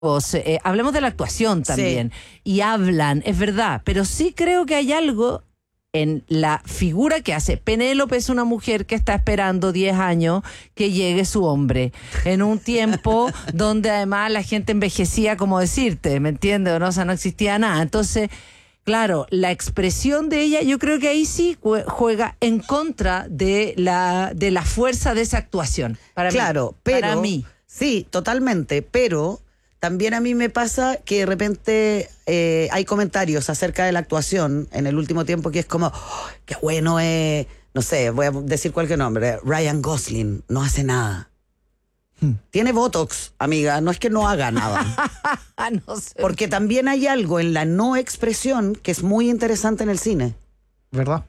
hablemos de la actuación también, y hablan, es verdad, pero sí creo que hay algo en la figura que hace. Penélope es una mujer que está esperando 10 años que llegue su hombre, en un tiempo donde además la gente envejecía, como decirte, ¿me entiendes? O sea, no existía nada. Entonces, claro, la expresión de ella, yo creo que ahí sí juega en contra de la fuerza de esa actuación. Para mí. Sí, totalmente, pero también a mí me pasa que de repente hay comentarios acerca de la actuación en el último tiempo que es como, oh, qué bueno es, no sé, voy a decir cualquier nombre, Ryan Gosling, no hace nada. Tiene Botox, amiga, no es que no haga nada. No sé. Porque también hay algo en la no expresión que es muy interesante en el cine. ¿Verdad?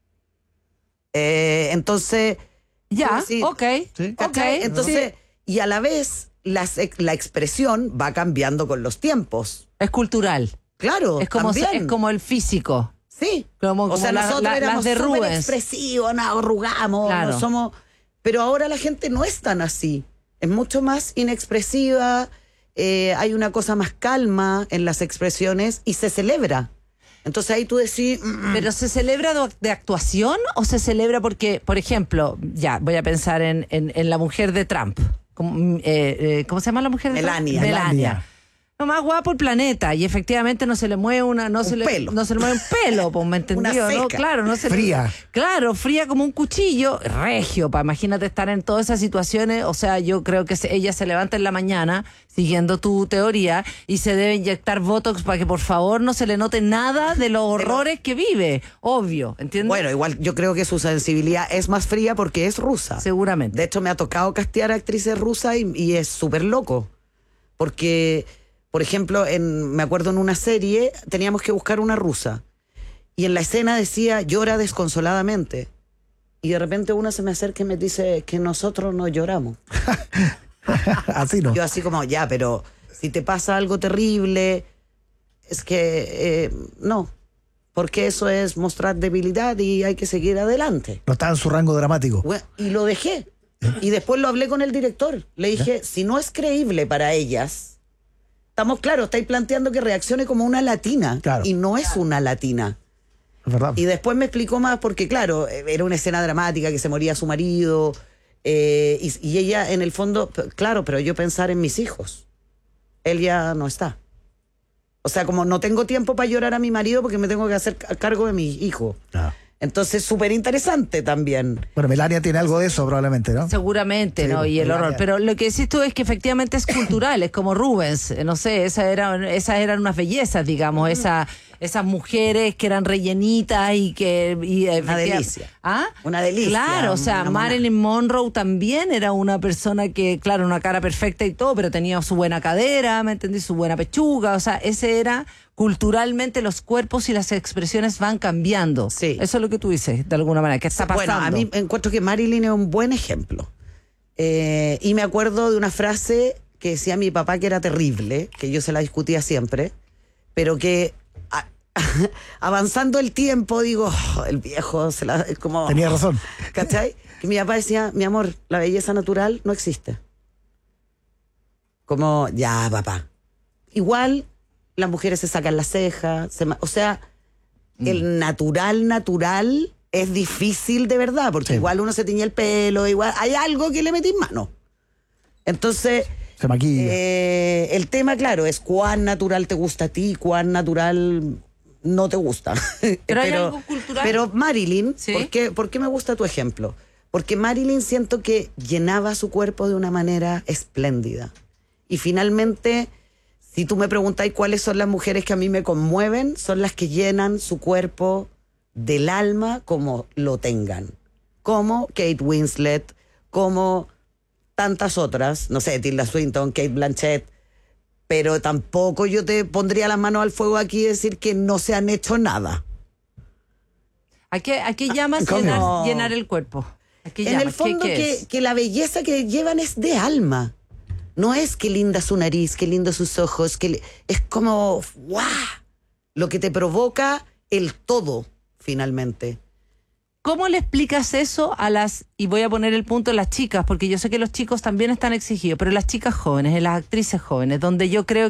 Entonces... Ya, sí, ok. Sí. ¿cachai? Entonces, y a la vez... La expresión va cambiando con los tiempos. Es cultural. Claro, Es como también. el físico. Sí. O sea, nosotros éramos de súper Rubens. expresivos, nos arrugamos, Claro. no somos... Pero ahora la gente no es tan así. Es mucho más inexpresiva, hay una cosa más calma en las expresiones y se celebra. Entonces ahí tú decís... ¿Pero se celebra de actuación o se celebra porque, por ejemplo, ya voy a pensar en la mujer de Trump? ¿Cómo se llama la mujer de Trump? Melania. Lo más guapo el planeta, y efectivamente no se le mueve no se le mueve un pelo, pues, ¿me entendió? Una ¿no? seca. Claro, no se le- Fría. Claro, fría como un cuchillo, regio, imagínate estar en todas esas situaciones. O sea, yo creo que ella se levanta en la mañana, siguiendo tu teoría, y se debe inyectar Botox para que por favor no se le note nada de los horrores que vive, obvio, ¿entiendes? Bueno, igual yo creo que su sensibilidad es más fría porque es rusa. Seguramente. De hecho, me ha tocado castear a actrices rusas y es súper loco. Porque, por ejemplo, me acuerdo en una serie, teníamos que buscar una rusa. Y en la escena decía, llora desconsoladamente. Y de repente una se me acerca y me dice que nosotros no lloramos. Así no. Yo así como, ya, pero si te pasa algo terrible, es que no. Porque eso es mostrar debilidad y hay que seguir adelante. No está en su rango dramático. Bueno, y lo dejé. Y después lo hablé con el director. Le dije, si no es creíble para ellas, estamos claros, estáis planteando que reaccione como una latina. Claro. Y no es una latina. Es verdad. Y después me explicó más porque, claro, era una escena dramática que se moría su marido. Y ella, en el fondo, claro, pero yo pensar en mis hijos. Él ya no está. O sea, como no tengo tiempo para llorar a mi marido porque me tengo que hacer cargo de mis hijos. Ah. Entonces, súper interesante también. Bueno, Melania tiene algo de eso probablemente, ¿no? Seguramente, Sí, ¿no? Y el Melania. horror. Pero lo que decís tú es que efectivamente es cultural, es como Rubens. No sé, esas eran unas bellezas, digamos. Esas mujeres que eran rellenitas y que... Una delicia. ¿Ah? Una delicia. Claro, o sea, una mona. Marilyn Monroe también era una persona que, claro, una cara perfecta y todo, pero tenía su buena cadera, ¿me entendí? Su buena pechuga. O sea, ese era... Culturalmente los cuerpos y las expresiones van cambiando. Sí. Eso es lo que tú dices, de alguna manera. ¿Qué está pasando? Bueno, a mí encuentro que Marilyn es un buen ejemplo. Y me acuerdo de una frase que decía mi papá que era terrible, que yo se la discutía siempre, pero que avanzando el tiempo digo, oh, el viejo es como... Tenía razón. ¿Cachai? Que mi papá decía, mi amor, la belleza natural no existe. Como, ya, papá. Igual las mujeres se sacan las cejas, o sea, el natural es difícil de verdad, porque Sí. igual uno se tiñe el pelo, igual hay algo que le metís mano. Entonces, Se maquilla. el tema, claro, es cuán natural te gusta a ti, cuán natural no te gusta. Pero hay algo cultural. Pero Marilyn, Sí. ¿por qué me gusta tu ejemplo? Porque Marilyn siento que llenaba su cuerpo de una manera espléndida. Y finalmente, si tú me preguntáis cuáles son las mujeres que a mí me conmueven, son las que llenan su cuerpo del alma como lo tengan. Como Kate Winslet, como tantas otras, no sé, Tilda Swinton, Kate Blanchett, pero tampoco yo te pondría las manos al fuego aquí y decir que no se han hecho nada. ¿A qué llamas ¿Cómo? llenar el cuerpo? ¿A qué En llamas? el fondo ¿Qué es? que la belleza que llevan es de alma. No es qué linda su nariz, qué lindo sus ojos, es como ¡guau! Lo que te provoca el todo, finalmente. ¿Cómo le explicas eso a las, y voy a poner el punto, las chicas, porque yo sé que los chicos también están exigidos, pero las chicas jóvenes, las actrices jóvenes, donde yo creo